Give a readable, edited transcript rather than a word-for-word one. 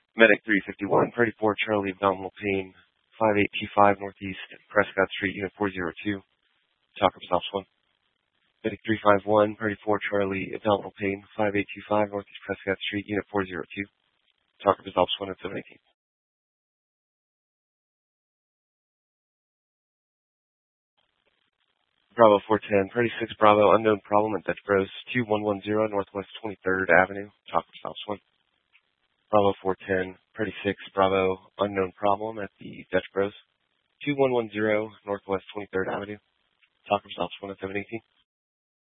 Medic 351, Freddy 4, Charlie, abdominal pain, 5825 Northeast Prescott Street, Unit 402. Talk results 1. Medic 351, Freddy 4, Charlie, abdominal pain, 5825 Northeast Prescott Street, Unit 402. Talk results 1 at 718. Bravo 410, Freddy 6, Bravo, unknown problem at Dutch Bros, 2110 Northwest 23rd Avenue. Talk results 1. Bravo 410, Freddy 6, Bravo, unknown problem at the Dutch Bros, 2110 Northwest 23rd Avenue. Talk results 1 at 718.